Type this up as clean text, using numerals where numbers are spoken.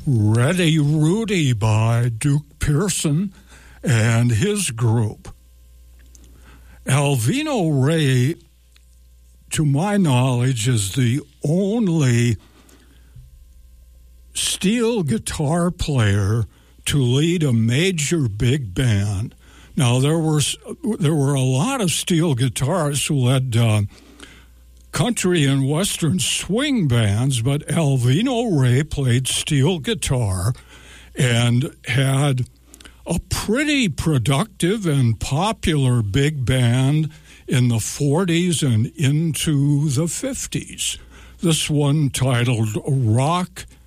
Ready Rudy by Duke Pearson and his group. Alvino Rey, to my knowledge, is the only steel guitar player to lead a major big band. Now, there were a lot of steel guitarists who led country and western swing bands, but Alvino Rey played steel guitar and had a pretty productive and popular big band in the 40s and into the 50s. This one, titled Rock